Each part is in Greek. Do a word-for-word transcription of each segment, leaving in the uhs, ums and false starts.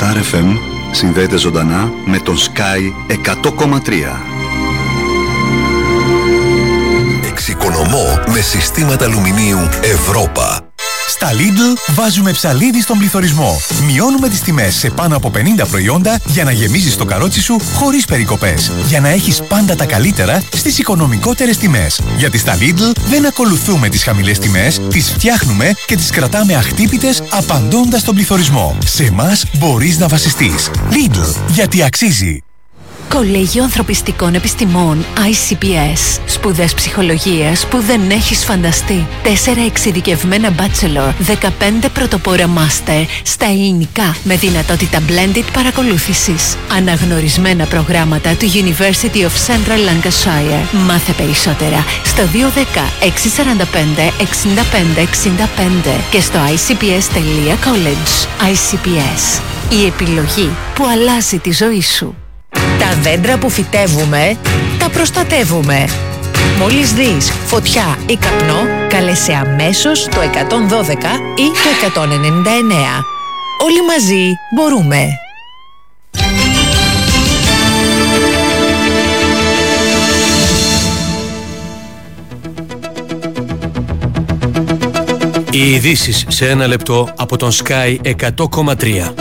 Star εφ εμ συνδέεται ζωντανά με τον Sky εκατό κόμμα τρία. Εξοικονομώ με συστήματα αλουμινίου Ευρώπα. Στα Lidl βάζουμε ψαλίδι στον πληθωρισμό. Μειώνουμε τις τιμές σε πάνω από πενήντα προϊόντα για να γεμίζεις το καρότσι σου χωρίς περικοπές. Για να έχεις πάντα τα καλύτερα στις οικονομικότερες τιμές. Γιατί στα Lidl δεν ακολουθούμε τις χαμηλές τιμές, τις φτιάχνουμε και τις κρατάμε αχτύπητες απαντώντας στον πληθωρισμό. Σε εμάς μπορείς να βασιστείς. Lidl, γιατί αξίζει. Κολέγιο Ανθρωπιστικών Επιστημών άι σι πι ες. Σπουδές ψυχολογίας που δεν έχεις φανταστεί. Τέσσερα εξειδικευμένα bachelor, δεκαπέντε πρωτοπόρα master στα ελληνικά με δυνατότητα blended παρακολούθησης. Αναγνωρισμένα προγράμματα του University of Central Lancashire. Μάθε περισσότερα στο δύο ένα μηδέν έξι τέσσερα πέντε εξήντα πέντε εξήντα πέντε και στο άι σι πι ες τελεία κόλετζ. άι σι πι ες. Η επιλογή που αλλάζει τη ζωή σου. Τα δέντρα που φυτεύουμε, τα προστατεύουμε. Μόλις δεις φωτιά ή καπνό, κάλεσε αμέσως το εκατόν δώδεκα ή το εκατόν ενενήντα εννέα. Όλοι μαζί μπορούμε. Οι ειδήσεις σε ένα λεπτό από τον Sky εκατό κόμμα τρία.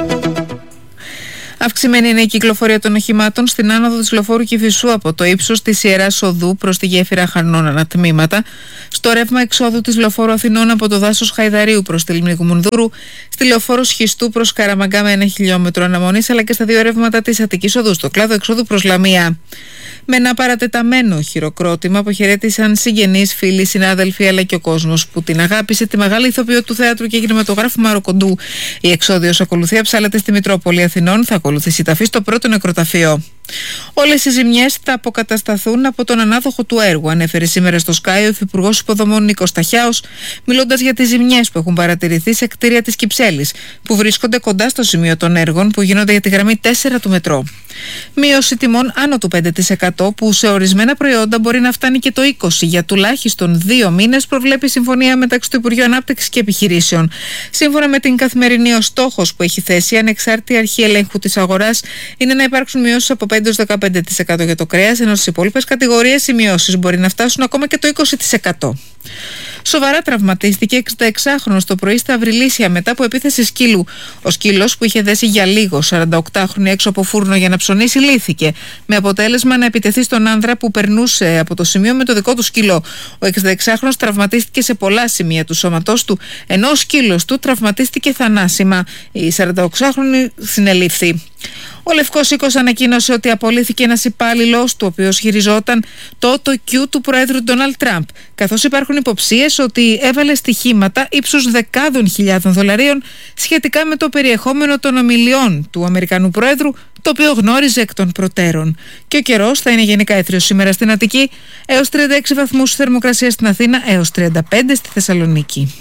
Αυξημένη είναι η κυκλοφορία των οχημάτων στην άνοδο της λεωφόρου Κηφισού από το ύψος της Ιεράς Οδού προς τη γέφυρα Χαρνών ανατμήματα, στο ρεύμα εξόδου της λεωφόρου Αθηνών από το δάσος Χαϊδαρίου προς τη λίμνη Κουμουνδούρου, στη λεωφόρο Σχιστού προς Καραμαγκά με ένα χιλιόμετρο αναμονής, αλλά και στα δύο ρεύματα της Αττικής Οδού, στο κλάδο εξόδου προς Λαμία. Με ένα παρατεταμένο χειροκρότημα αποχαιρέτησαν συγγενείς, φίλοι, συνάδελφοι αλλά και ο κόσμος που την αγάπησε, τη μεγάλη ηθοποιό του θέατρου και κινηματογράφου Μαροκοντού. Η εξόδιος ακολουθία ψάλεται στη Μητρόπολη Αθηνών, θα ακολουθήσει ταφή στο πρώτο νεκροταφείο. Όλες οι ζημιές θα αποκατασταθούν από τον ανάδοχο του έργου, ανέφερε σήμερα στο Sky ο Υφυπουργός Υποδομών Νίκος Ταχιάος, μιλώντας για τις ζημιές που έχουν παρατηρηθεί σε κτίρια της Κυψέλης, που βρίσκονται κοντά στο σημείο των έργων που γίνονται για τη γραμμή τέσσερα του μετρό. Μείωση τιμών άνω του πέντε τοις εκατό, που σε ορισμένα προϊόντα μπορεί να φτάνει και το είκοσι τοις εκατό για τουλάχιστον δύο μήνες, προβλέπει η συμφωνία μεταξύ του Υπουργείου Ανάπτυξης και Επιχειρήσεων. Σύμφωνα με την Καθημερινή, ο στόχος που έχει θέσει η ανεξάρτητη αρχή ελέγχου της αγοράς είναι να υπάρξουν μειώσεις από πέντε έως δεκαπέντε τοις εκατό για το κρέας, ενώ στις υπόλοιπες κατηγορίες οι μειώσεις μπορεί να φτάσουν ακόμα και το είκοσι τοις εκατό. Σοβαρά τραυματίστηκε εξήντα το πρωί στα Αυριλίσια μετά από επίθεση σκύλου. Ο σκύλος, που είχε δέσει για λίγο σαρανταοκτάχρονη έξω από φούρνο για να ψωνίσει, λύθηκε, με αποτέλεσμα να επιτεθεί στον άνδρα που περνούσε από το σημείο με το δικό του σκύλο. Ο εξήντα τραυματίστηκε σε πολλά σημεία του σώματός του, ενώ ο σκύλος του τραυματίστηκε θανάσιμα. Η σαρανταοκτάχρονη συνελήφθη. Ο Λευκός Οίκος ανακοίνωσε ότι απολύθηκε ένας υπάλληλος του, ο οποίος χειριζόταν το οτοκιού του Προέδρου Ντόναλντ Τραμπ, καθώς υπάρχουν υποψίες ότι έβαλε στοιχήματα ύψους δεκάδων χιλιάδων δολαρίων σχετικά με το περιεχόμενο των ομιλιών του Αμερικανού Προέδρου, το οποίο γνώριζε εκ των προτέρων. Και ο καιρός θα είναι γενικά έθριος σήμερα στην Αττική, έως τριάντα έξι βαθμούς θερμοκρασία στην Αθήνα, έως τριάντα πέντε στη Θεσσαλονίκη.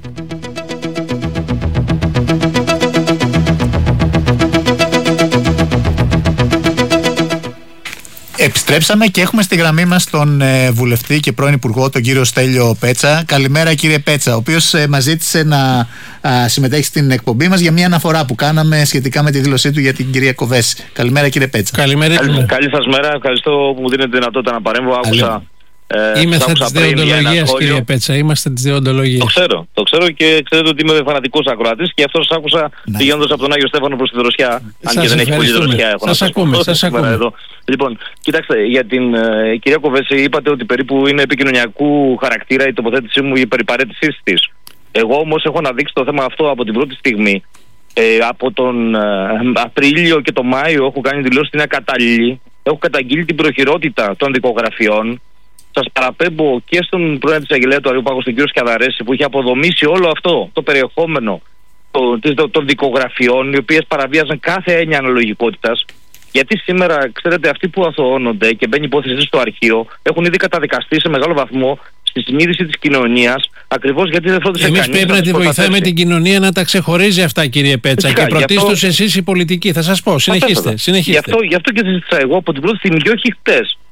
Επιστρέψαμε και έχουμε στη γραμμή μας τον ε, βουλευτή και πρώην Υπουργό, τον κύριο Στέλιο Πέτσα. Καλημέρα, κύριε Πέτσα, ο οποίος ε, μας ζήτησε να α, συμμετέχει στην εκπομπή μας για μια αναφορά που κάναμε σχετικά με τη δήλωσή του για την κυρία Κοβέση. Καλημέρα, κύριε Πέτσα. Καλημέρα. Καλή, καλή σας μέρα. Ευχαριστώ που μου δίνετε δυνατότητα να παρέμβω. Άκουσα. Ε, Είμαστε τη δεοντολογία, κύριε Πέτσα. Είμαστε τη δεοντολογία. Το ξέρω, το ξέρω και ξέρετε ότι είμαι φανατικός ακροατής και αυτό σας άκουσα ναι. πηγαίνοντας από τον Άγιο Στέφανο προς τη Δροσιά. Αν σας και δεν έχει πολύ δροσιά. Σας ακούμε, σας ακούμε. Εδώ. Λοιπόν, κοιτάξτε, για την ε, κυρία Κοβέση είπατε ότι περίπου είναι επικοινωνιακού χαρακτήρα η τοποθέτησή μου, η περιπαρέτησή της. Εγώ όμως έχω αναδείξει το θέμα αυτό από την πρώτη στιγμή. Ε, από τον ε, Απρίλιο και τον Μάιο έχω κάνει δηλώσει ότι είναι ακατάλληλη. Έχω καταγγείλει την προχειρότητα των δικογραφιών. Σας παραπέμπω και στον πρόεδρο της Αγγελέα του Αριοπάγου, τον κύριο Σκιαδαρέση, που είχε αποδομήσει όλο αυτό το περιεχόμενο των, των δικογραφιών, οι οποίες παραβίαζαν κάθε έννοια αναλογικότητας. Γιατί σήμερα, ξέρετε, αυτοί που αθωώνονται και μπαίνει υπόθεση στο αρχείο έχουν ήδη καταδικαστεί σε μεγάλο βαθμό στη συνείδηση της κοινωνίας, ακριβώς γιατί δεν φρόντισε κανείς. Εμείς πρέπει να τη βοηθάμε την κοινωνία να τα ξεχωρίζει αυτά, κύριε Πέτσα. Φυσικά, και πρωτίστως αυτό... εσείς οι πολιτικοί. Θα σας πω, συνεχίστε. συνεχίστε. Γι' αυτό, γι' αυτό και συζήτησα εγώ από την πρώτη στιγμή και όχι χτες.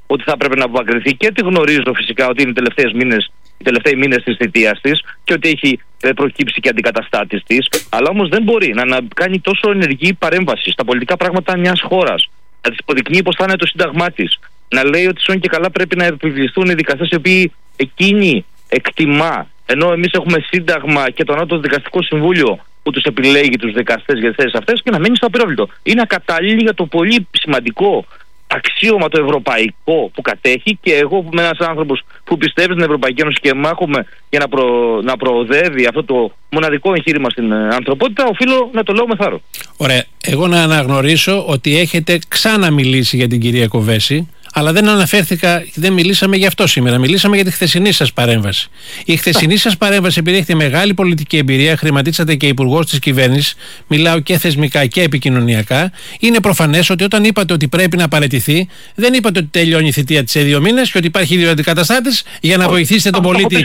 ότι θα έπρεπε να απομακρυνθεί και τη γνωρίζω φυσικά ότι είναι οι τελευταίες μήνες, οι τελευταίοι μήνες της θητείας της και ότι έχει προκύψει και αντικαταστάτης της, αλλά όμως δεν μπορεί να, να κάνει τόσο ενεργή παρέμβαση στα πολιτικά πράγματα μιας χώρας, να της υποδεικνύει πως θα είναι το σύνταγμά της, να λέει ότι σόν και καλά πρέπει να επιβληθούν οι δικαστές οι οποίοι εκείνη εκτιμά, ενώ εμείς έχουμε σύνταγμα και το Ανώτατο Δικαστικό Συμβούλιο που τους επιλέγει τους δικαστές για τις θέσεις αυτές, και να μένει στο απειρόβλητο. Είναι ακατάλληλη για το πολύ σημαντικό αξίωμα το ευρωπαϊκό που κατέχει, και εγώ που είμαι ένας άνθρωπος που πιστεύει στην Ευρωπαϊκή Ένωση και μάχομαι για να, προ, να προοδεύει αυτό το μοναδικό εγχείρημα στην ανθρωπότητα, οφείλω να το λέω με θάρρο. Ωραία. Εγώ να αναγνωρίσω ότι έχετε ξαναμιλήσει για την κυρία Κοβέση, αλλά δεν αναφέρθηκα, δεν μιλήσαμε γι' αυτό σήμερα. Μιλήσαμε για τη χθεσινή σας παρέμβαση. Η χθεσινή σας παρέμβαση, επειδή έχετε μεγάλη πολιτική εμπειρία, χρηματίσατε και υπουργός της κυβέρνησης, μιλάω και θεσμικά και επικοινωνιακά, είναι προφανές ότι όταν είπατε ότι πρέπει να παραιτηθεί, δεν είπατε ότι τελειώνει η θητεία της σε δύο μήνες και ότι υπάρχει δύο αντικαταστάτες για να βοηθήσετε τον πολίτη.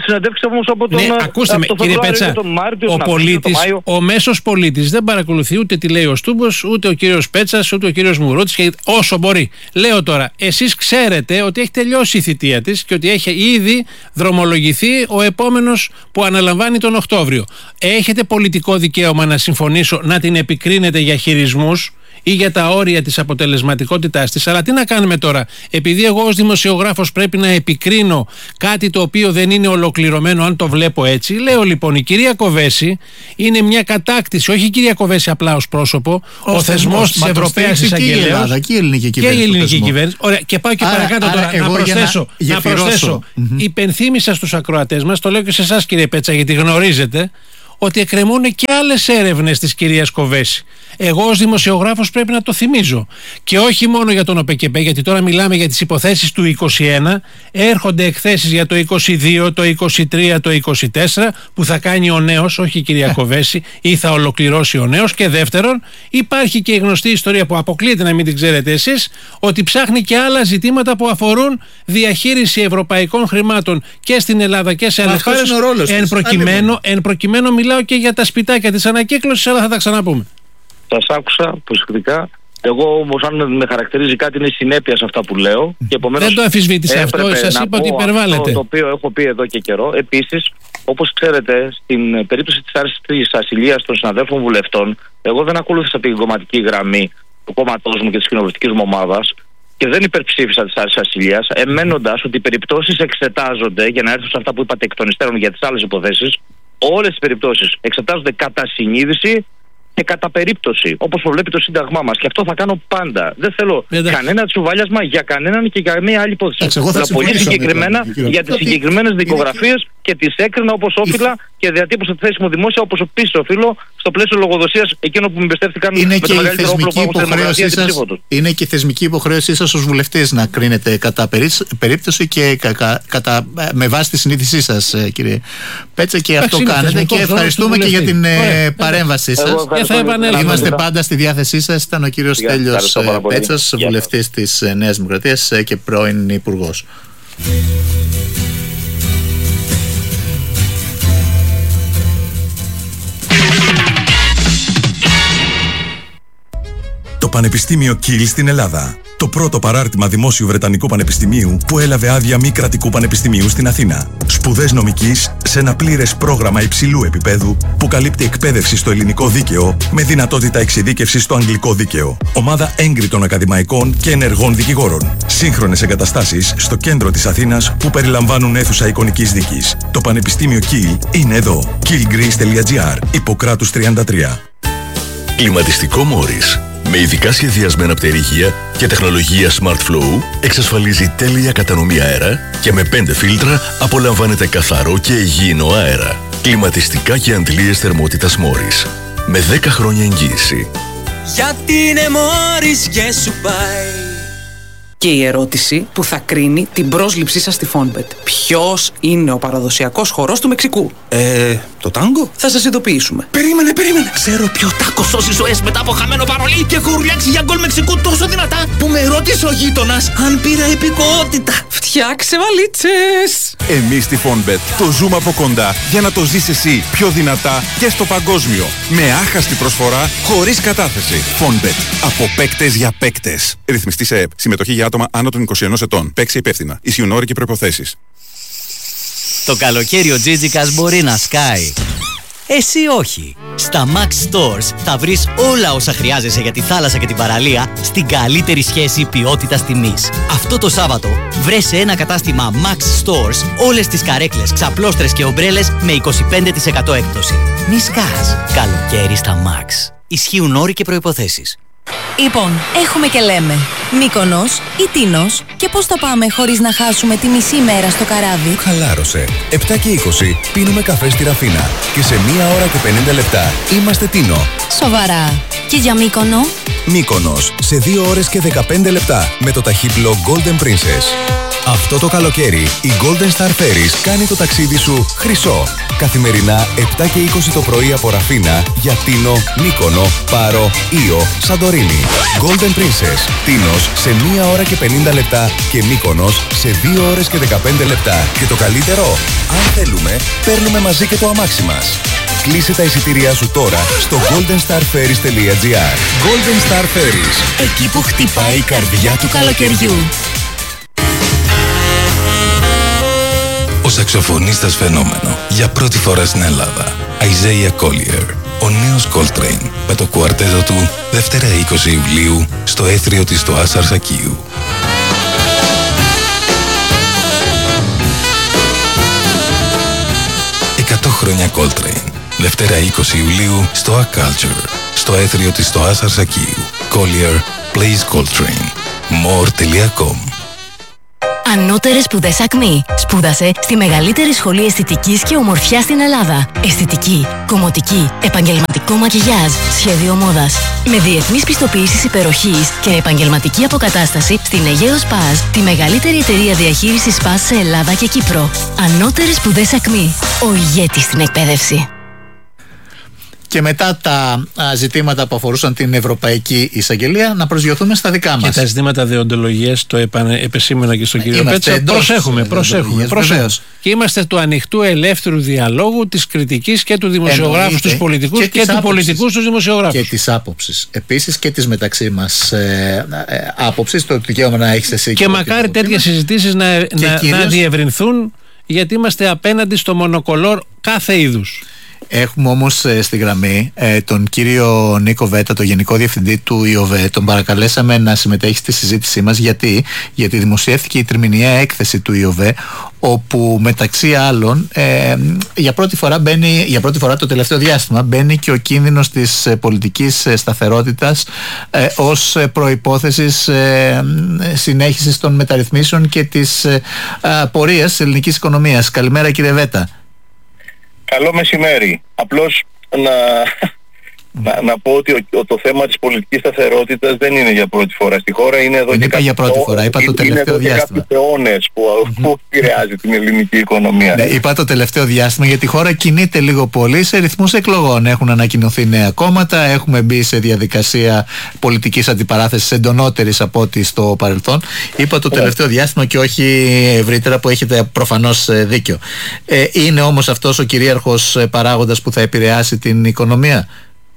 Ναι, ακούστε με, κύριε Πέτσα, ο πολίτης, ο μέσος πολίτης δεν παρακολουθεί ούτε τι λέει ο Στούμπος, ούτε ο κύριος Πέτσας, ούτε ο κύριος Μουρούτης, και όσο μπορεί. Λέω τώρα, εσείς ξέρετε ότι έχει τελειώσει η θητεία της και ότι έχει ήδη δρομολογηθεί ο επόμενος που αναλαμβάνει τον Οκτώβριο. Έχετε πολιτικό δικαίωμα να συμφωνήσω να την επικρίνετε για χειρισμούς ή για τα όρια της αποτελεσματικότητάς της, αλλά τι να κάνουμε τώρα, επειδή εγώ ως δημοσιογράφος πρέπει να επικρίνω κάτι το οποίο δεν είναι ολοκληρωμένο αν το βλέπω έτσι, λέω λοιπόν η κυρία Κοβέση είναι μια κατάκτηση, όχι η κυρία Κοβέση απλά ως πρόσωπο, ο, ο θεσμός της Ευρωπαίας Εισαγγελέως και η ελληνική κυβέρνηση. Και η ελληνική κυβέρνηση. Ωραία, και πάω και άρα, παρακάτω άρα, τώρα, να προσθέσω, να, να προσθέσω. Mm-hmm. Υπενθύμησα στους ακροατές μας, το λέω και σε εσάς κύριε Πέτσα γιατί γνωρίζετε, ότι εκκρεμούν και άλλες έρευνες της κυρίας Κοβέση. Εγώ ως δημοσιογράφος πρέπει να το θυμίζω. Και όχι μόνο για τον ΟΠΕΚΕΠΕ, γιατί τώρα μιλάμε για τις υποθέσεις του είκοσι ένα, έρχονται εκθέσεις για το είκοσι δύο, το είκοσι τρία, το είκοσι τέσσερα, που θα κάνει ο νέος, όχι η κυρία Κοβέση, ή θα ολοκληρώσει ο νέος. Και δεύτερον, υπάρχει και η γνωστή ιστορία που αποκλείεται να μην την ξέρετε εσείς, ότι ψάχνει και άλλα ζητήματα που αφορούν διαχείριση ευρωπαϊκών χρημάτων και στην Ελλάδα και σε άλλες χώρες. Εν προκειμένου, εν προκειμένου μιλάω και για τα σπιτάκια της ανακύκλωσης, αλλά θα τα ξαναπούμε. Σας άκουσα προσεκτικά. Εγώ όμως, αν με χαρακτηρίζει κάτι, είναι η συνέπεια σε αυτά που λέω. Και επομένως, δεν το αμφισβήτησα αυτό, σας είπα ότι υπερβάλλετε. Αυτό το οποίο έχω πει εδώ και καιρό. Επίσης, όπως ξέρετε, στην περίπτωση της άρσης της ασυλίας των συναδέλφων βουλευτών, εγώ δεν ακολούθησα την κομματική γραμμή του κόμματός μου και της κοινοβουλευτικής μου ομάδας και δεν υπερψήφισα της άρσης ασυλίας, εμένοντας ότι οι περιπτώσεις εξετάζονται, για να έρθω σε αυτά που είπατε εκ των υστέρων για τις άλλες υποθέσεις, όλες τις περιπτώσεις εξετάζονται κατά συνείδηση και κατά περίπτωση, όπως προβλέπει το Σύνταγμά μας. Και αυτό θα κάνω πάντα. Δεν θέλω Εντάξει. κανένα τσουβάλιασμα για κανέναν και για καμία άλλη υπόθεση. Αλλά πολύ συγκεκριμένα για τις συγκεκριμένες δικογραφίες και τις έκρινα όπως όφιλα και διατύπωσα τη θέση μου δημόσια όπως επίσης οφείλω στο πλαίσιο λογοδοσίας εκείνο που με εμπιστεύτηκαν με το μεγαλύτερο όπλο που έχουν στη δημοκρατία και τη ψήφο τους. Είναι και η θεσμική υποχρέωσή σας ως βουλευτής να κρίνετε κατά περίπτωση και κα, κα, κατά, με βάση τη συνείδησή σας, κύριε Πέτσα, και αυτό κάνετε και ευχαριστούμε και για την παρέμβασή σας. Είμαστε πάντα στη διάθεσή σας. Ήταν ο κύριος Στέλιος Πέτσας, βουλευτής της Νέας Δημοκρατίας και πρώην υπουργός. Το Πανεπιστήμιο Κιλ στην Ελλάδα. Το πρώτο παράρτημα δημόσιου Βρετανικού Πανεπιστημίου που έλαβε άδεια μη κρατικού πανεπιστημίου στην Αθήνα. Σπουδές νομικής σε ένα πλήρες πρόγραμμα υψηλού επίπεδου που καλύπτει εκπαίδευση στο ελληνικό δίκαιο με δυνατότητα εξειδίκευσης στο αγγλικό δίκαιο. Ομάδα έγκριτων ακαδημαϊκών και ενεργών δικηγόρων. Σύγχρονες εγκαταστάσεις στο κέντρο της Αθήνας που περιλαμβάνουν αίθουσα εικονικής δίκης. Το Πανεπιστήμιο Κιλ είναι εδώ. κιλ γκρις τελεία τζι άρ, Ιπποκράτους τριάντα τρία. Κλιματιστικό Μόρις. Με ειδικά σχεδιασμένα πτερίγια και τεχνολογία Smart Flow εξασφαλίζει τέλεια κατανομή αέρα και με πέντε φίλτρα απολαμβάνετε καθαρό και υγιεινό αέρα. Κλιματιστικά και αντλίες θερμότητας Μόρις. Με δέκα χρόνια εγγύηση. Γιατί είναι Μόρις και σου πάει. Και η ερώτηση που θα κρίνει την πρόσληψή σας στη Fonbet. Ποιος είναι ο παραδοσιακός χορός του Μεξικού? Ε, το τάγκο? Θα σας ειδοποιήσουμε. Περίμενε, περίμενε. Ξέρω ποιο τάκο σώσει ζωές μετά από χαμένο παρολί και έχω ουρλιάξει για γκολ Μεξικού τόσο δυνατά που με ρώτησε ο γείτονας αν πήρα υπηκότητα. Φτιάξε βαλίτσες. Εμείς στη Fonbet το ζούμε από κοντά για να το ζεις εσύ πιο δυνατά και στο παγκόσμιο. Με άχαστη προσφορά χωρίς κατάθεση. Fonbet. Από παίκτες για παίκτες. Ρυθμιστή σε ΕΠ. Συμμετοχή για άτομα άτομα άνω των είκοσι ενός ετών. Παίξε υπεύθυνα. Ισχύουν όροι και προϋποθέσεις. Το καλοκαίρι ο Τζίτζικας μπορεί να σκάει. Εσύ όχι. Στα Max Stores θα βρεις όλα όσα χρειάζεσαι για τη θάλασσα και την παραλία στην καλύτερη σχέση ποιότητας τιμής. Αυτό το Σάββατο βρες σε ένα κατάστημα Max Stores όλες τις καρέκλες, ξαπλώστρες και ομπρέλες με είκοσι πέντε τοις εκατό έκπτωση. Μη σκάς. Καλοκαίρι στα Max. Ισχύουν όροι και προϋποθέσεις. Λοιπόν, έχουμε και λέμε Μύκονος ή Τίνος. Και πώς θα πάμε χωρίς να χάσουμε τη μισή μέρα στο καράβι? Χαλάρωσε. επτά και είκοσι πίνουμε καφέ στη Ραφίνα. Και σε μία ώρα και πενήντα λεπτά είμαστε Τίνο. Σοβαρά. Και για Μύκονο? Μύκονος σε δύο ώρες και δεκαπέντε λεπτά με το ταχύπλο Golden Princess. Αυτό το καλοκαίρι η Golden Star Ferries κάνει το ταξίδι σου χρυσό. Καθημερινά επτά και είκοσι το πρωί από Ραφίνα για Τίνο, Μύκονο, Πάρο, Ήο, Σαντορίνη. Golden Princess, Τίνος σε μία ώρα και πενήντα λεπτά και Μύκονος σε δύο ώρες και δεκαπέντε λεπτά. Και το καλύτερο, αν θέλουμε, παίρνουμε μαζί και το αμάξι μας. Κλείσε τα εισιτήριά σου τώρα στο golden star ferries τελεία gr. Golden Star Ferries, εκεί που χτυπάει η καρδιά του καλοκαιριού. Ο σαξοφωνίστας φαινόμενο για πρώτη φορά στην Ελλάδα, Isaiah Collier, ο νέος Coltrane με το κουαρτέτο του Δευτέρα είκοσι Ιουλίου στο έθριο της στο Άσαρ Σακίου. εκατό χρόνια Coltrane, Δευτέρα είκοσι Ιουλίου στο A Culture, στο έθριο της στο Άσαρ Σακίου. Collier plays Coltrane. more τελεία com. Ανώτερες σπουδές Ακμή. Σπούδασε στη μεγαλύτερη σχολή αισθητικής και ομορφιάς στην Ελλάδα. Αισθητική, κομμωτική, επαγγελματικό μακιγιάζ, σχέδιο μόδας. Με διεθνείς πιστοποιήσεις υπεροχής και επαγγελματική αποκατάσταση στην Αιγαίο Σπάζ, τη μεγαλύτερη εταιρεία διαχείρισης Σπάζ σε Ελλάδα και Κύπρο. Ανώτερες σπουδές Ακμή. Ο ηγέτης στην εκπαίδευση. Και μετά τα α, ζητήματα που αφορούσαν την Ευρωπαϊκή Εισαγγελία, να προσγειωθούμε στα δικά μας. Και τα ζητήματα δεοντολογίας, το επανε, επεσήμενα και στον κύριο Πέτσα. Προσέχουμε, προσέχουμε. προσέχουμε. Και είμαστε του ανοιχτού ελεύθερου διαλόγου, της κριτικής και του δημοσιογράφου στους πολιτικούς και, και του πολιτικού στους δημοσιογράφους. Και της άποψης. Επίσης και της μεταξύ μας ε, ε, άποψης, το δικαίωμα να έχεις εσύ. Και, και μακάρι τέτοιες συζητήσεις να, να, κυρίως... να διευρυνθούν, γιατί είμαστε απέναντι στο μονοκολόρ κάθε είδους. Έχουμε όμως ε, στη γραμμή ε, τον κύριο Νίκο Βέτα, τον Γενικό Διευθυντή του ΙΟΒΕ. Τον παρακαλέσαμε να συμμετέχει στη συζήτησή μας. Γιατί, γιατί δημοσιεύθηκε η τριμηνιαία έκθεση του ΙΟΒΕ, όπου μεταξύ άλλων ε, για, πρώτη φορά μπαίνει, για πρώτη φορά το τελευταίο διάστημα μπαίνει και ο κίνδυνος της ε, πολιτικής ε, σταθερότητας ε, ως ε, προϋπόθεσης ε, συνέχισης των μεταρρυθμίσεων και της ε, ε, πορείας της ελληνικής οικονομίας. Καλημέρα κύριε Βέτα. Καλό μεσημέρι. Απλώς να, να, να πω ότι ο, το θέμα της πολιτικής σταθερότητας δεν είναι για πρώτη φορά στη χώρα. Είναι εδώ δεν και είπα για πρώτη φορά, είπα το τελευταίο διάστημα. Είναι εδώ και κάποιους αιώνες που, που επηρεάζει την ελληνική οικονομία. Ναι, είπα το τελευταίο διάστημα γιατί η χώρα κινείται λίγο πολύ σε ρυθμούς εκλογών. Έχουν ανακοινωθεί νέα κόμματα, έχουμε μπει σε διαδικασία πολιτικής αντιπαράθεσης εντονότερης από ό,τι στο παρελθόν. Είπα το τελευταίο διάστημα και όχι ευρύτερα, που έχετε προφανώς δίκιο. Ε, είναι όμως αυτός ο κυρίαρχος παράγοντας που θα επηρεάσει την οικονομία?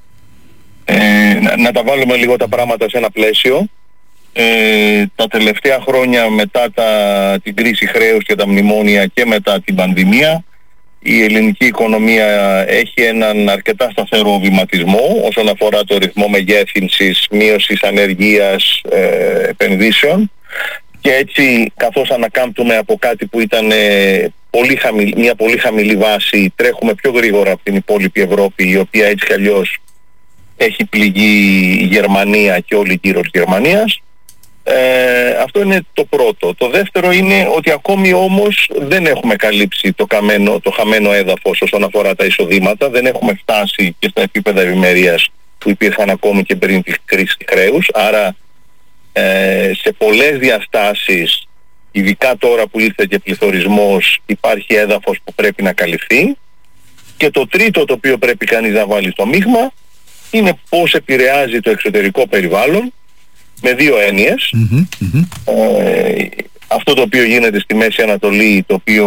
Ε, να, να τα βάλουμε λίγο τα πράγματα σε ένα πλαίσιο. Ε, τα τελευταία χρόνια μετά τα, την κρίση χρέους και τα μνημόνια και μετά την πανδημία, η ελληνική οικονομία έχει έναν αρκετά σταθερό βηματισμό όσον αφορά το ρυθμό μεγέθυνσης, μείωσης ανεργίας, ε, επενδύσεων, και έτσι καθώς ανακάμπτουμε από κάτι που ήταν ε, πολύ χαμηλή, μια πολύ χαμηλή βάση, τρέχουμε πιο γρήγορα από την υπόλοιπη Ευρώπη, η οποία έτσι κι αλλιώς έχει πληγεί η Γερμανία και όλη γύρω της Γερμανίας. Ε, αυτό είναι το πρώτο. Το δεύτερο είναι ότι ακόμη όμως δεν έχουμε καλύψει το, καμένο, το χαμένο έδαφος όσον αφορά τα εισοδήματα. Δεν έχουμε φτάσει και στα επίπεδα ευημερίας που υπήρχαν ακόμη και πριν τη κρίση χρέους. Άρα ε, σε πολλές διαστάσεις, ειδικά τώρα που ήρθε και πληθωρισμός, υπάρχει έδαφος που πρέπει να καλυφθεί. Και το τρίτο το οποίο πρέπει κανείς να βάλει στο μείγμα είναι πώς επηρεάζει το εξωτερικό περιβάλλον, με δύο έννοιες. Mm-hmm, mm-hmm. Ε, αυτό το οποίο γίνεται στη Μέση Ανατολή, το οποίο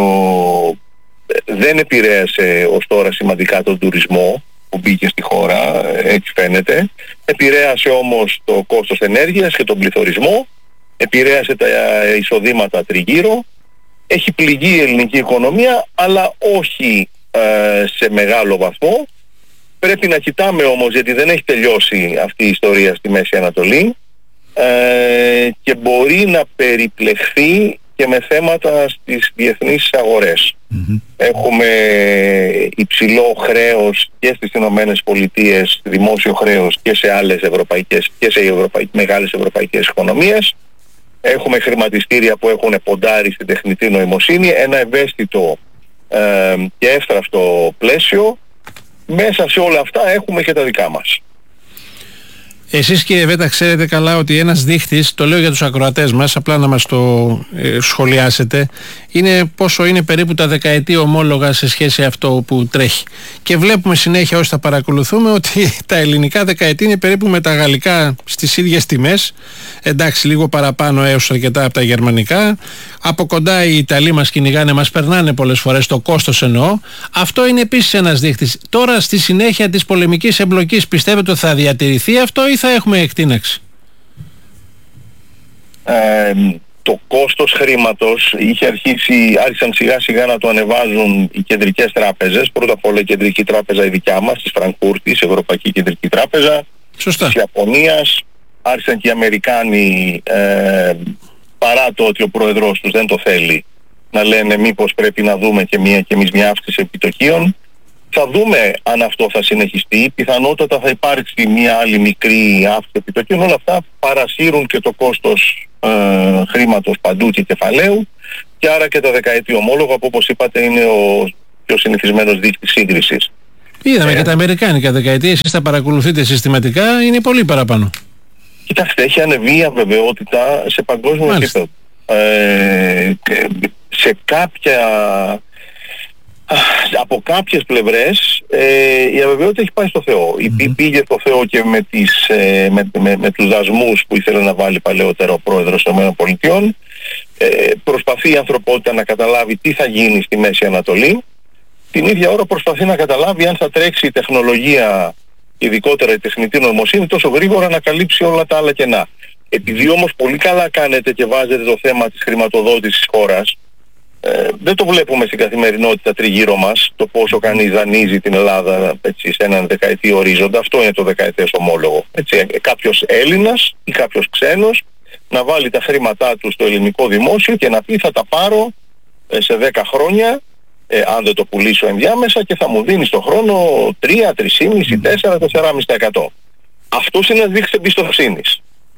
δεν επηρέασε ως τώρα σημαντικά τον τουρισμό που μπήκε στη χώρα, έτσι φαίνεται. Επηρέασε όμως το κόστος ενέργειας και τον πληθωρισμό. επηρέασε τα εισοδήματα τριγύρω, έχει πληγεί η ελληνική οικονομία, αλλά όχι ε, σε μεγάλο βαθμό. Πρέπει να κοιτάμε όμως, γιατί δεν έχει τελειώσει αυτή η ιστορία στη Μέση Ανατολή, ε, και μπορεί να περιπλεχθεί και με θέματα στις διεθνείς αγορές. Mm-hmm. Έχουμε υψηλό χρέος και στις Ηνωμένες Πολιτείες, δημόσιο χρέος και σε άλλες ευρωπαϊκές και σε ευρωπαϊκ, μεγάλες ευρωπαϊκές οικονομίες. Έχουμε χρηματιστήρια που έχουν ποντάρει στην τεχνητή νοημοσύνη, ένα ευαίσθητο ε, και εύθραυστο πλαίσιο. Μέσα σε όλα αυτά έχουμε και τα δικά μας. Εσείς κύριε Βέτα ξέρετε καλά ότι ένας δείχτης, το λέω για τους ακροατές μας, απλά να μας το ε, σχολιάσετε, είναι πόσο είναι περίπου τα δεκαετή ομόλογα σε σχέση αυτό που τρέχει. Και βλέπουμε συνέχεια όσοι τα παρακολουθούμε ότι τα ελληνικά δεκαετή είναι περίπου με τα γαλλικά στις ίδιες τιμές, εντάξει λίγο παραπάνω έως αρκετά από τα γερμανικά. Από κοντά οι Ιταλοί μας κυνηγάνε, μας περνάνε πολλές φορές, το κόστος εννοώ. Αυτό είναι επίσης ένας δείχτης. Τώρα στη συνέχεια της πολεμικής εμπλοκής πιστεύετε ότι θα διατηρηθεί αυτό ή θα έχουμε εκτείναξη? Ε, το κόστος χρήματος είχε αρχίσει, άρχισαν σιγά σιγά να το ανεβάζουν οι κεντρικές τράπεζες. Πρώτα απ' όλα η κεντρική τράπεζα η δικιά μας, της Φραγκφούρτης, η Ευρωπαϊκή Κεντρική Τράπεζα, Σωστά. της Ιαπωνίας. Άρχισαν και οι Αμερικάνοι, ε, παρά το ότι ο πρόεδρος τους δεν το θέλει, να λένε μήπως πρέπει να δούμε και, μια, και εμείς μια αύξηση επιτοκίων. Θα δούμε αν αυτό θα συνεχιστεί. Πιθανότατα θα υπάρξει μια άλλη μικρή αύξηση επιτοκίων. Όλα αυτά παρασύρουν και το κόστος ε, χρήματος παντού και κεφαλαίου, και άρα και τα δεκαετή ομόλογα που όπως είπατε είναι ο πιο συνηθισμένος δείκτης σύγκρισης. Είδαμε ε, και τα αμερικάνικα δεκαετία, εσείς τα παρακολουθείτε συστηματικά, είναι πολύ παραπάνω. Κοιτάξτε, έχει ανεβεί η αβεβαιότητα σε παγκόσμιο επίπεδο. Ε, σε κάποια... Από κάποιες πλευρές ε, η αβεβαιότητα έχει πάει στο Θεό. Mm-hmm. Πήγε στο Θεό και με, τις, ε, με, με, με τους δασμούς που ήθελε να βάλει παλαιότερα ο πρόεδρος των ΗΠΑ. Ε, προσπαθεί η ανθρωπότητα να καταλάβει τι θα γίνει στη Μέση Ανατολή. Την ίδια ώρα προσπαθεί να καταλάβει αν θα τρέξει η τεχνολογία, ειδικότερα η τεχνητή νοημοσύνη, τόσο γρήγορα να καλύψει όλα τα άλλα κενά. Επειδή όμως πολύ καλά κάνετε και βάζετε το θέμα της χρηματοδότησης χώρας, Ε, δεν το βλέπουμε στην καθημερινότητα τριγύρω μας, το πόσο κανείς δανείζει την Ελλάδα, έτσι, σε έναν δεκαετή ορίζοντα. Αυτό είναι το δεκαετές ομόλογο. Έτσι, κάποιος Έλληνας ή κάποιος ξένος να βάλει τα χρήματά του στο ελληνικό δημόσιο και να πει θα τα πάρω ε, σε δέκα χρόνια, ε, αν δεν το πουλήσω ενδιάμεσα, και θα μου δίνει στον χρόνο τρία, τρία κόμμα πέντε, τέσσερα, τέσσερα κόμμα πέντε τοις εκατό. Αυτός είναι ένας δείκτης εμπιστοσύνης.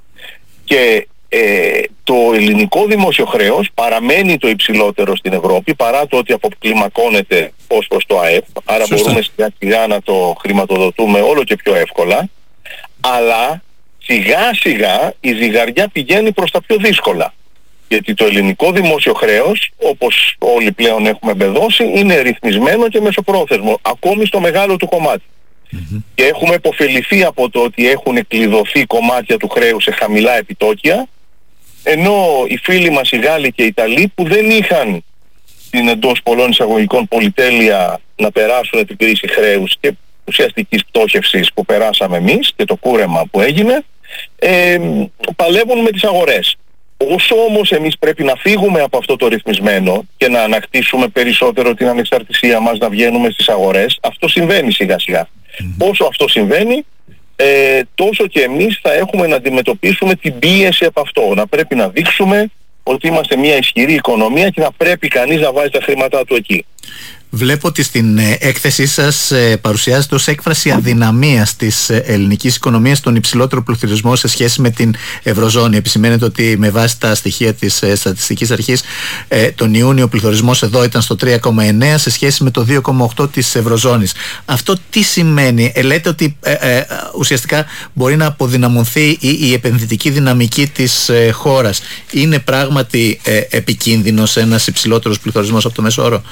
Και Ε, το ελληνικό δημόσιο χρέος παραμένει το υψηλότερο στην Ευρώπη, παρά το ότι αποκλιμακώνεται ως προς το ΑΕΠ, άρα Σωστά. μπορούμε σιγά σιγά να το χρηματοδοτούμε όλο και πιο εύκολα, αλλά σιγά σιγά η ζυγαριά πηγαίνει προς τα πιο δύσκολα, γιατί το ελληνικό δημόσιο χρέος, όπως όλοι πλέον έχουμε μπεδώσει, είναι ρυθμισμένο και μεσοπρόθεσμο, ακόμη στο μεγάλο του κομμάτι. Mm-hmm. Και έχουμε υποφεληθεί από το ότι έχουν κλειδωθεί κομμάτια του χρέους σε χαμηλά επιτόκια, ενώ οι φίλοι μας οι Γάλλοι και οι Ιταλοί, που δεν είχαν την εντός πολλών εισαγωγικών πολυτέλεια να περάσουν την κρίση χρέους και ουσιαστικής πτώχευσης που περάσαμε εμείς και το κούρεμα που έγινε, ε, παλεύουν με τις αγορές. Όσο όμως εμείς πρέπει να φύγουμε από αυτό το ρυθμισμένο και να ανακτήσουμε περισσότερο την ανεξαρτησία μας, να βγαίνουμε στις αγορές, αυτό συμβαίνει σιγά σιγά. Mm-hmm. Όσο αυτό συμβαίνει, Ε, τόσο και εμείς θα έχουμε να αντιμετωπίσουμε την πίεση από αυτό. Να πρέπει να δείξουμε ότι είμαστε μια ισχυρή οικονομία και να πρέπει κανείς να βάζει τα χρήματά του εκεί. Βλέπω ότι στην έκθεσή σας παρουσιάζεται ως έκφραση αδυναμίας της ελληνικής οικονομίας τον υψηλότερο πληθωρισμό σε σχέση με την Ευρωζώνη. Επισημαίνεται ότι με βάση τα στοιχεία της Στατιστικής Αρχής τον Ιούνιο ο πληθωρισμός εδώ ήταν στο τρία κόμμα εννέα σε σχέση με το δύο κόμμα οκτώ της Ευρωζώνης. Αυτό τι σημαίνει? Ε, λέτε ότι ε, ε, ουσιαστικά μπορεί να αποδυναμωθεί η, η επενδυτική δυναμική της ε, χώρας. Είναι πράγματι ε, επικίνδυνος ένας υψηλότερος πληθωρισμός από το μέσο όρο?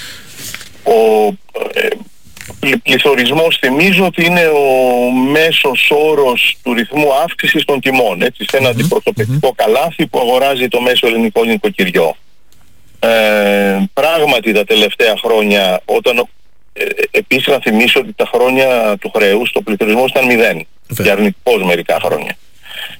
Ο ε, πληθωρισμός, θυμίζω ότι είναι ο μέσος όρος του ρυθμού αύξησης των τιμών, έτσι, σε ένα mm-hmm. αντιπροσωπευτικό mm-hmm. καλάθι που αγοράζει το μέσο ελληνικό νοικοκυριό. Ε, πράγματι τα τελευταία χρόνια, όταν ε, επίσης να θυμίσω ότι τα χρόνια του χρέους το πληθωρισμός ήταν μηδέν, και αρνητικός μερικά χρόνια.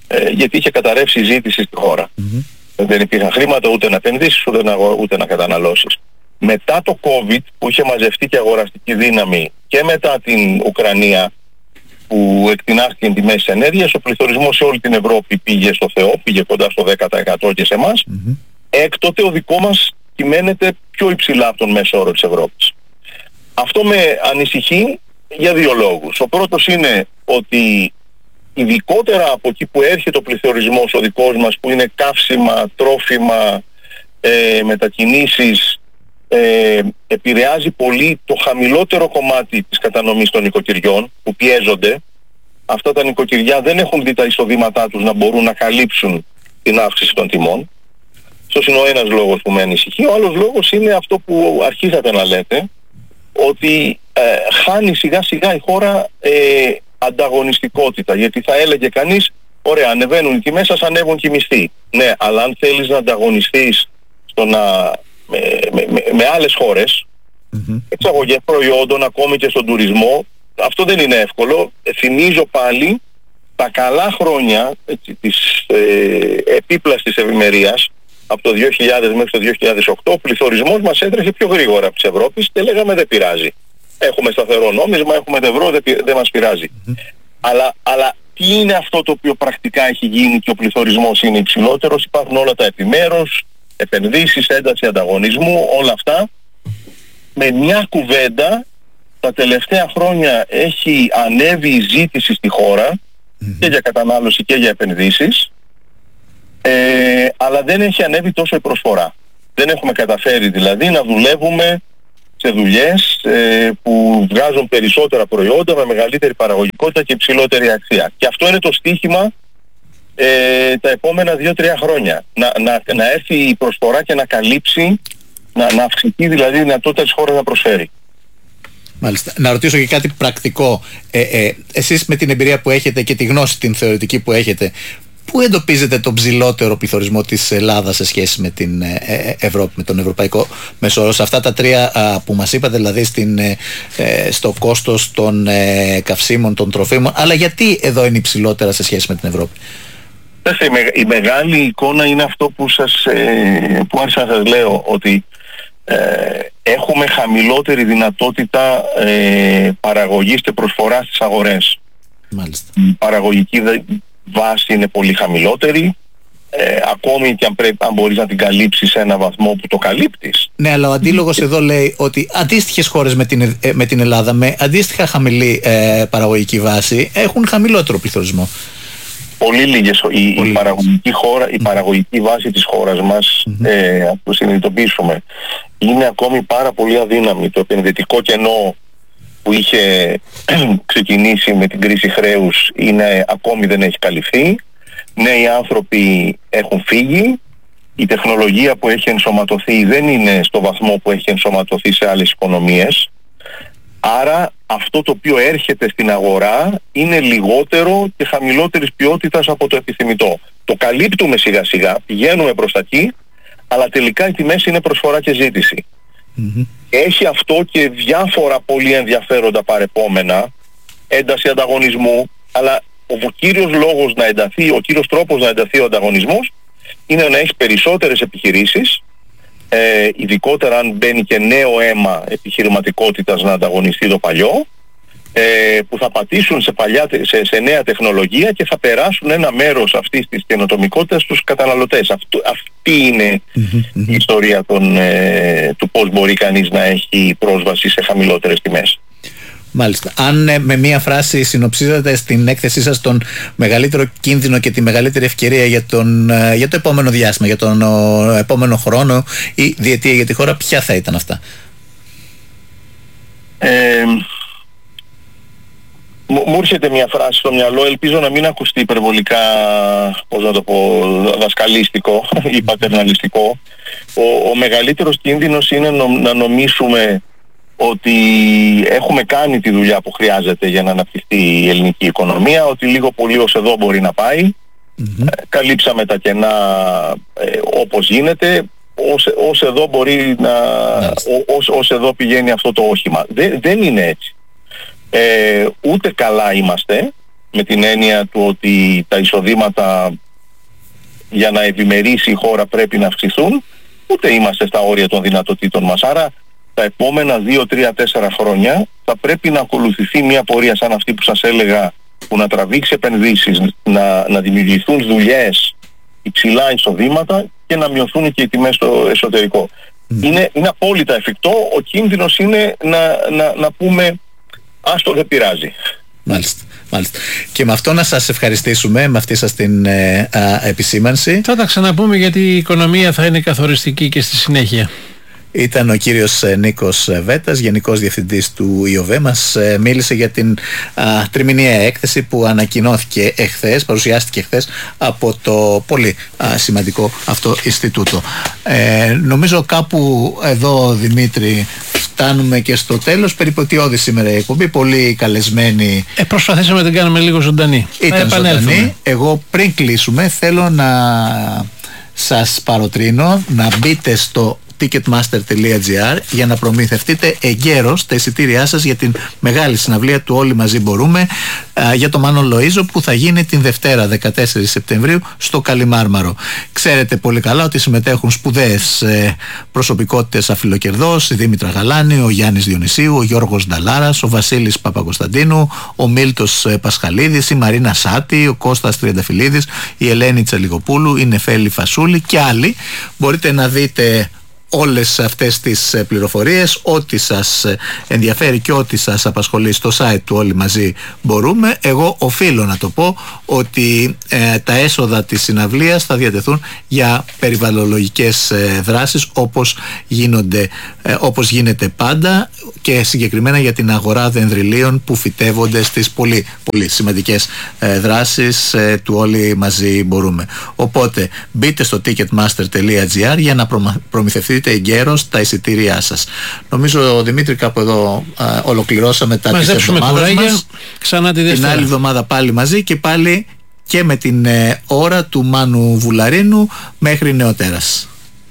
ε, γιατί είχε καταρρεύσει η ζήτηση στη χώρα. Mm-hmm. Δεν υπήρχαν χρήματα ούτε να επενδύσεις ούτε να, ούτε να καταναλώσεις. Μετά το COVID που είχε μαζευτεί και αγοραστική δύναμη και μετά την Ουκρανία που εκτινάχθηκαν τιμές της ενέργειας, ο πληθωρισμός σε όλη την Ευρώπη πήγε στο Θεό, πήγε κοντά στο δέκα τοις εκατό και σε εμάς. Mm-hmm. Έκτοτε ο δικό μας κυμαίνεται πιο υψηλά από τον μέσο όρο της Ευρώπης. Αυτό με ανησυχεί για δύο λόγους. Ο πρώτος είναι ότι ειδικότερα από εκεί που έρχεται ο πληθωρισμός ο δικός μας, που είναι καύσιμα, τρόφιμα, ε, μετακινήσεις, ε, επηρεάζει πολύ το χαμηλότερο κομμάτι της κατανομής των νοικοκυριών που πιέζονται. Αυτά τα νοικοκυριά δεν έχουν δει τα εισοδήματά τους να μπορούν να καλύψουν την αύξηση των τιμών. Αυτός είναι ο ένας λόγος που με ανησυχεί. Ο άλλος λόγος είναι αυτό που αρχίσατε να λέτε, ότι ε, χάνει σιγά σιγά η χώρα ε, ανταγωνιστικότητα. Γιατί θα έλεγε κανείς, ωραία, ανεβαίνουν οι τιμές, σας ανέβουν και οι μισθοί. Ναι, αλλά αν θέλεις να ανταγωνιστείς στο να, με, με, με, με άλλες χώρες, mm-hmm. εξαγωγές προϊόντων, ακόμη και στον τουρισμό, αυτό δεν είναι εύκολο. Ε, θυμίζω πάλι τα καλά χρόνια έτσι, της ε, επίπλαστης ευημερίας, από το δύο χιλιάδες μέχρι το δύο χιλιάδες οκτώ, ο πληθωρισμός μας έτρεχε πιο γρήγορα από της Ευρώπης και λέγαμε δεν πειράζει. Έχουμε σταθερό νόμισμα, έχουμε το ευρώ, δεν, δεν μας πειράζει. Mm-hmm. Αλλά, αλλά τι είναι αυτό το οποίο πρακτικά έχει γίνει και ο πληθωρισμός είναι υψηλότερος? Υπάρχουν όλα τα επιμέρους, επενδύσεις, ένταση ανταγωνισμού, όλα αυτά. Με μια κουβέντα, τα τελευταία χρόνια έχει ανέβει η ζήτηση στη χώρα mm-hmm. και για κατανάλωση και για επενδύσεις. Ε, αλλά δεν έχει ανέβει τόσο η προσφορά. Δεν έχουμε καταφέρει δηλαδή να δουλεύουμε σε δουλειές ε, που βγάζουν περισσότερα προϊόντα με μεγαλύτερη παραγωγικότητα και υψηλότερη αξία. Και αυτό είναι το στίχημα ε, τα επόμενα δύο τρία χρόνια. Να, να, να έρθει η προσφορά και να καλύψει, να, να αυξηθεί δηλαδή η δυνατότητα της χώρας να προσφέρει. Μάλιστα. Να ρωτήσω και κάτι πρακτικό. Ε, ε, εσείς με την εμπειρία που έχετε και τη γνώση την θεωρητική που έχετε, πού εντοπίζετε τον ψηλότερο πληθωρισμό της Ελλάδας σε σχέση με την Ευρώπη, με τον ευρωπαϊκό μέσο όρο? Σε αυτά τα τρία α, που μας είπατε, δηλαδή στην, ε, στο κόστος των ε, καυσίμων, των τροφίμων, αλλά γιατί εδώ είναι υψηλότερα σε σχέση με την Ευρώπη? Η, με, η μεγάλη εικόνα είναι αυτό που σας ε, που άρχισα να σας λέω, ότι ε, έχουμε χαμηλότερη δυνατότητα ε, παραγωγής και προσφοράς στις αγορές. Μάλιστα. Η παραγωγική βάση είναι πολύ χαμηλότερη, ε, ακόμη και αν, πρέπει, αν μπορείς να την καλύψεις σε ένα βαθμό που το καλύπτεις. Ναι, αλλά ο αντίλογος εδώ λέει ότι αντίστοιχες χώρες με την, με την Ελλάδα, με αντίστοιχα χαμηλή ε, παραγωγική βάση, έχουν χαμηλότερο πληθωρισμό. Πολύ λίγες. Η, πολύ η, παραγωγική, χώρα, η παραγωγική βάση της χώρας μας, mm-hmm. ε, ας το συνειδητοποιήσουμε, είναι ακόμη πάρα πολύ αδύναμη. Το επενδυτικό κενό που είχε ξεκινήσει με την κρίση χρέους είναι, ακόμη δεν έχει καλυφθεί. Νέοι άνθρωποι έχουν φύγει. Η τεχνολογία που έχει ενσωματωθεί δεν είναι στο βαθμό που έχει ενσωματωθεί σε άλλες οικονομίες. Άρα αυτό το οποίο έρχεται στην αγορά είναι λιγότερο και χαμηλότερης ποιότητας από το επιθυμητό. Το καλύπτουμε σιγά σιγά, πηγαίνουμε προς τα εκεί, αλλά τελικά οι τιμές είναι προσφορά και ζήτηση. Mm-hmm. Έχει αυτό και διάφορα πολύ ενδιαφέροντα παρεπόμενα, ένταση ανταγωνισμού, αλλά ο κύριος λόγος να ενταθεί, ο κύριος τρόπος να ενταθεί ο ανταγωνισμός είναι να έχει περισσότερες επιχειρήσεις, ε, ειδικότερα αν μπαίνει και νέο αίμα επιχειρηματικότητας να ανταγωνιστεί το παλιό, ε, που θα πατήσουν σε, παλιά, σε, σε νέα τεχνολογία και θα περάσουν ένα μέρος αυτής της καινοτομικότητας στους καταναλωτές. Αυτό, αυτή είναι mm-hmm. η ιστορία των, ε, του πώς μπορεί κανείς να έχει πρόσβαση σε χαμηλότερες τιμές. Μάλιστα. Αν ε, με μία φράση συνοψίζετε στην έκθεσή σας τον μεγαλύτερο κίνδυνο και τη μεγαλύτερη ευκαιρία για, τον, ε, για το επόμενο διάστημα, για τον ο, επόμενο χρόνο ή διετία για τη χώρα, ποια θα ήταν αυτά? Ε, Μου έρχεται μια φράση στο μυαλό, ελπίζω να μην ακουστεί υπερβολικά, πώς να το πω, δασκαλίστικο ή πατερναλιστικό. Ο, ο μεγαλύτερος κίνδυνος είναι νο, να νομίσουμε ότι έχουμε κάνει τη δουλειά που χρειάζεται για να αναπτυχθεί η ελληνική οικονομία, ότι λίγο πολύ ως εδώ μπορεί να πάει. Mm-hmm. Ε, καλύψαμε τα κενά ε, όπως γίνεται, ως, ως εδώ μπορεί να, mm-hmm. ως, ως εδώ πηγαίνει αυτό το όχημα. Δε, δεν είναι έτσι. Ε, ούτε καλά είμαστε, με την έννοια του ότι τα εισοδήματα για να ευημερήσει η χώρα πρέπει να αυξηθούν, ούτε είμαστε στα όρια των δυνατοτήτων μας. Άρα τα επόμενα δύο, τρία, τέσσερα χρόνια θα πρέπει να ακολουθηθεί μια πορεία σαν αυτή που σας έλεγα, που να τραβήξει επενδύσεις, να, να δημιουργηθούν δουλειές, υψηλά εισοδήματα και να μειωθούν και οι τιμές στο εσωτερικό. Mm. Είναι, είναι απόλυτα εφικτό. Ο κίνδυνος είναι να, να, να πούμε άστο, δεν πειράζει. Μάλιστα. Μάλιστα. Και με αυτό να σας ευχαριστήσουμε, με αυτή σας την ε, α, επισήμανση. Θα τα ξαναπούμε, γιατί η οικονομία θα είναι καθοριστική και στη συνέχεια. Ήταν ο κύριος Νίκος Βέτας, Γενικός Διευθυντής του ΙΟΒΕ. Μας ε, μίλησε για την α, τριμηνιαία έκθεση που ανακοινώθηκε εχθές, παρουσιάστηκε εχθές από το πολύ α, σημαντικό αυτό Ινστιτούτο. Ε, νομίζω κάπου εδώ, Δημήτρη, φτάνουμε και στο τέλος. Περιποτιώδη σήμερα η εκπομπή, πολύ καλεσμένη. Ε, προσπαθήσαμε να την κάνουμε λίγο ζωντανή. Ήταν ζωντανή. Εγώ πριν κλείσουμε θέλω να σας παροτρύνω να μπείτε στο ticketmaster τελεία gr για να προμηθευτείτε εγκαίρως τα εισιτήριά σας για την μεγάλη συναυλία του Όλοι Μαζί Μπορούμε α, για το Μάνο Λοΐζο, που θα γίνει την Δευτέρα δεκατέσσερις Σεπτεμβρίου στο Καλιμάρμαρο. Ξέρετε πολύ καλά ότι συμμετέχουν σπουδαίες ε, προσωπικότητες αφιλοκερδός, η Δήμητρα Γαλάνη, ο Γιάννης Διονυσίου, ο Γιώργος Νταλάρας, ο Βασίλης Παπακοσταντίνου, ο Μίλτος ε, Πασχαλίδης, η Μαρίνα Σάτη, ο Κώστας Τριανταφυλλίδης, η Ελένη Τσαλιγοπούλου, η Νεφέλη Φασούλη και άλλοι. Μπορείτε να δείτε όλες αυτές τις πληροφορίες, ό,τι σας ενδιαφέρει και ό,τι σας απασχολεί στο site του Όλοι Μαζί Μπορούμε. Εγώ οφείλω να το πω ότι ε, τα έσοδα της συναυλίας θα διατεθούν για περιβαλλοντολογικές ε, δράσεις, όπως, γίνονται, ε, όπως γίνεται πάντα, και συγκεκριμένα για την αγορά δενδριλίων που φυτεύονται στις πολύ, πολύ σημαντικές ε, δράσεις ε, του Όλοι Μαζί Μπορούμε. Οπότε μπείτε στο ticketmaster τελεία gr για να προμηθευτείτε εγκαίρως τα εισιτήριά σας. Νομίζω, Δημήτρη, κάπου εδώ α, ολοκληρώσαμε τα της εβδομάδας μας. Ξανά τη την άλλη εβδομάδα πάλι μαζί, και πάλι και με την ε, ώρα του Μάνου Βουλαρίνου μέχρι νεοτέρας.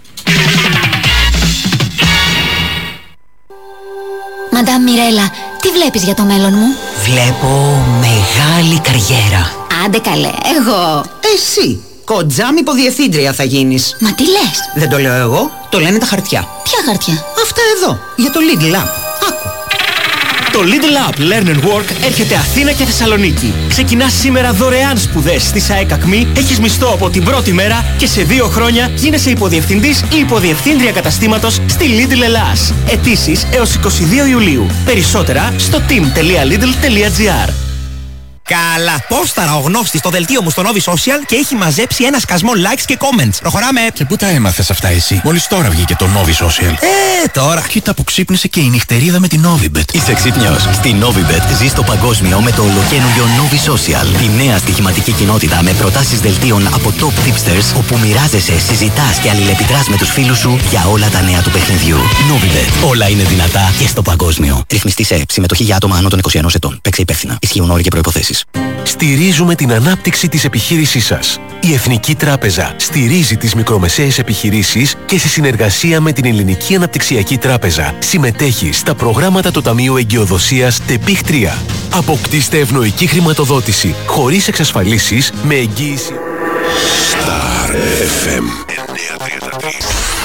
Μαντάμ Μιρέλα, τι βλέπεις για το μέλλον μου? Βλέπω μεγάλη καριέρα. Άντε καλέ, εγώ. Εσύ, κοντζάμ υποδιευθύντρια θα γίνεις. Μα τι λες? Δεν το λέω εγώ, το λένε τα χαρτιά. Ποια χαρτιά? Αυτά εδώ, για το Lidl App. Άκου. Το Lidl App Learn and Work έρχεται Αθήνα και Θεσσαλονίκη. Ξεκινάς σήμερα δωρεάν σπουδές στη ΣΑΕΚ Ακμή, έχεις μισθό από την πρώτη μέρα και σε δύο χρόνια γίνεσαι υποδιευθυντής ή υποδιευθύντρια καταστήματος στη Lidl Ελλάς. Αιτήσεις έως είκοσι δύο Ιουλίου. Περισσότερα στο team τελεία lidl τελεία gr. Καλά, πόσταρα ο γνώστης στο δελτίο μου στο Novi Social και έχει μαζέψει ένα σκασμό likes και comments. Προχωράμε. Και πού τα έμαθες αυτά εσύ? Μόλις τώρα βγήκε το Novi Social. Ε, τώρα. Κοίτα που ξύπνησε και η νυχτερίδα με την Novibet. Είσαι ξύπνιος? Στη Novibet ζεις το παγκόσμιο με το ολοκαίνουργιο Novi Social. Τη νέα στοιχηματική κοινότητα με προτάσεις δελτίων από top tipsters, όπου μοιράζεσαι, συζητάς και αλληλεπιδράς με τους φίλους σου για όλα τα νέα του παιχνιδιού. Novibet. Όλα είναι δυνατά και στο παγκόσμιο. Ρυθμιστή σε συμμετοχή για άτομα άνω των είκοσι ενός ετών. Παίξε υπεύθυνα. Ισχύουν όροι και προϋποθέσεις. Στηρίζουμε την ανάπτυξη της επιχείρησής σας. Η Εθνική Τράπεζα στηρίζει τις μικρομεσαίες επιχειρήσεις και σε συνεργασία με την Ελληνική Αναπτυξιακή Τράπεζα συμμετέχει στα προγράμματα του Ταμείου Εγκυοδοσίας ΤΕΠΙΧ τρία. Αποκτήστε ευνοϊκή χρηματοδότηση χωρίς εξασφαλίσεις με εγγύηση. Star εφ εμ εννιακόσια τριάντα τρία.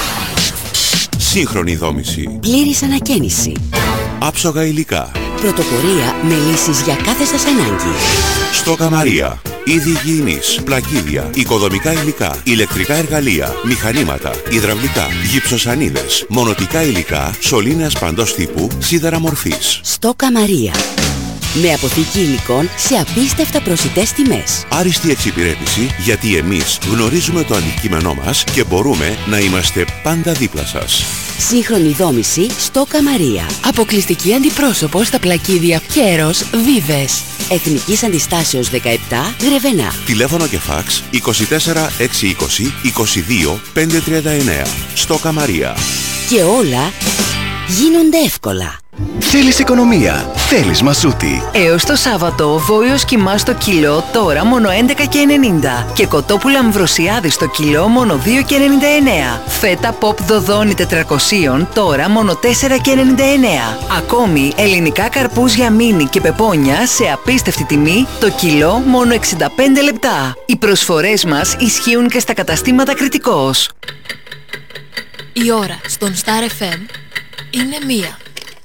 Σύγχρονη δόμηση. Πλήρης ανακαίνιση. Άψογα υλικά. Πρωτοπορία με λύσεις για κάθε σας ανάγκη. Στόκα Μαρία. Είδη υγιεινής, πλακίδια, οικοδομικά υλικά, ηλεκτρικά εργαλεία, μηχανήματα, υδραυλικά, γυψοσανίδες, μονοτικά υλικά, σωλήνες παντός τύπου, σίδερα μορφής. Στόκα Μαρία. Με αποθήκη υλικών σε απίστευτα προσιτές τιμές. Άριστη εξυπηρέτηση, γιατί εμείς γνωρίζουμε το αντικείμενό μας και μπορούμε να είμαστε πάντα δίπλα σας. Σύγχρονη δόμηση Στόκα Μαρία. Αποκλειστική αντιπρόσωπο στα πλακίδια Κέρος Βίβες. Εθνικής Αντιστάσεως δεκαεπτά, Γρεβενά. Τηλέφωνο και φάξ είκοσι τέσσερα έξι είκοσι είκοσι δύο πεντακόσια τριάντα εννέα. Στόκα Μαρία. Και όλα γίνονται εύκολα. Θέλεις οικονομία. Θέλεις Μασούτη. Έως το Σάββατο, βόλιος κιμά στο κιλό τώρα μόνο έντεκα και ενενήντα και κοτόπουλα αμβροσιάδη στο κιλό μόνο δύο και ενενήντα εννέα. Φέτα pop δοδόνι τετρακόσια τώρα μόνο τέσσερα και ενενήντα εννέα. Ακόμη ελληνικά καρπούζια μίνι και πεπόνια σε απίστευτη τιμή το κιλό μόνο εξήντα πέντε λεπτά. Οι προσφορές μας ισχύουν και στα καταστήματα Κρητικός. Η ώρα στον Star εφ εμ είναι μία.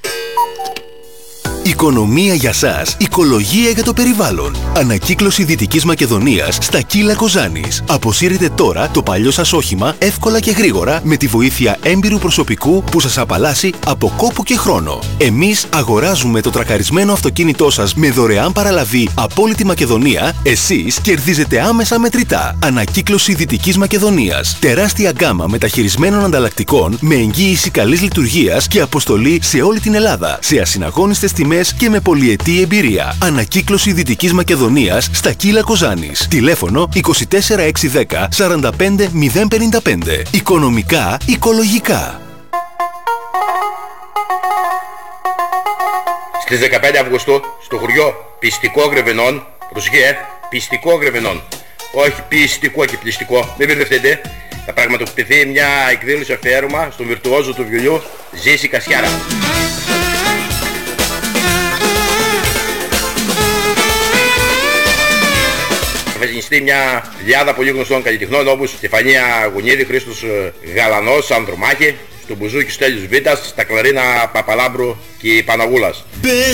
Οικονομία για σας, οικολογία για το περιβάλλον. Ανακύκλωση Δυτικής Μακεδονίας στα Κύλα Κοζάνης. Αποσύρετε τώρα το παλιό σας όχημα εύκολα και γρήγορα με τη βοήθεια έμπειρου προσωπικού που σας απαλλάσσει από κόπο και χρόνο. Εμείς αγοράζουμε το τρακαρισμένο αυτοκίνητό σας με δωρεάν παραλαβή από όλη τη Μακεδονία. Εσείς κερδίζετε άμεσα μετρητά. Ανακύκλωση Δυτικής Μακεδονίας. Τεράστια γκάμα μεταχειρισμένων ανταλλακτικών με εγγύηση καλής λειτουργίας και αποστολή σε όλη την Ελλάδα. Σε ασυναγώνιστες τιμές και με πολυετή εμπειρία. Ανακύκλωση Δυτικής Μακεδονίας στα Κύλα Κοζάνης. Τηλέφωνο είκοσι τέσσερα εξακόσια δέκα σαράντα πέντε μηδέν πενήντα πέντε. Οικονομικά, οικολογικά. Στις δεκαπέντε Αυγούστου στο χωριό Πιστικό Γρεβενών, προσοχή, Πιστικό Γρεβενών, όχι πιστικό και πληστικό, μην μπερδευτείτε, θα πραγματοποιηθεί μια εκδήλωση αφιέρωμα στον βιρτουόζο του βιολιού Ζήση Κασιάρα. Θα γεννηστεί μια λιάδα πολύ γνωστών καλλιτεχνών όπως Στεφανία Γουνίδη, Χρήστος Γαλανός, Ανδρομάχη, στο μπουζούκι Στέλιος Βίτας, στα κλαρίνα Παπαλάμπρου και Παναγούλας.